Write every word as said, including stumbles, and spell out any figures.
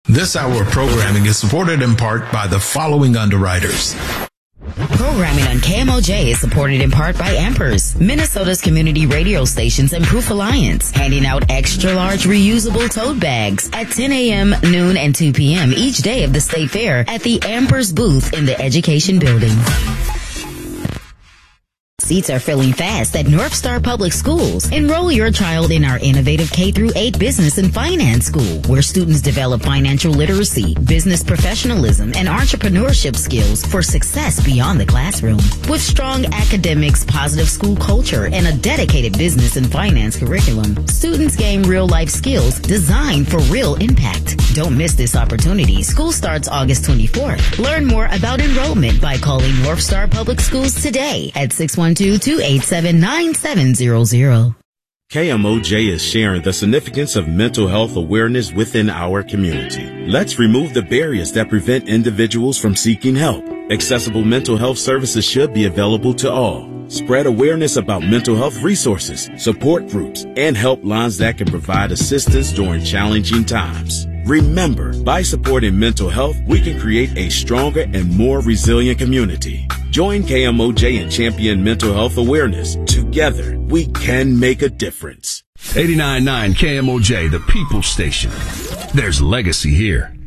This hour of programming is supported in part by the following underwriters. Programming on K M O J is supported in part by Ampers, Minnesota's community radio stations, and Proof Alliance, handing out extra large reusable tote bags at ten a.m., noon, and two p.m. each day of the state fair at the Ampers booth in the Education Building. Seats are filling fast at North Star Public Schools. Enroll your child in our innovative K through eight business and finance school, where students develop financial literacy, business professionalism, and entrepreneurship skills for success beyond the classroom. With strong academics, positive school culture, and a dedicated business and finance curriculum, students gain real-life skills designed for real impact. Don't miss this opportunity. School starts August twenty-fourth. Learn more about enrollment by calling North Star Public Schools today at six one two, two eight seven, nine seven zero zero. K M O J is sharing the significance of mental health awareness within our community. Let's remove the barriers that prevent individuals from seeking help. Accessible mental health services should be available to all. Spread awareness about mental health resources, support groups, and helplines that can provide assistance during challenging times. Remember, by supporting mental health, we can create a stronger and more resilient community. Join K M O J and champion mental health awareness. Together, we can make a difference. eighty-nine point nine K M O J, the People Station. There's legacy here.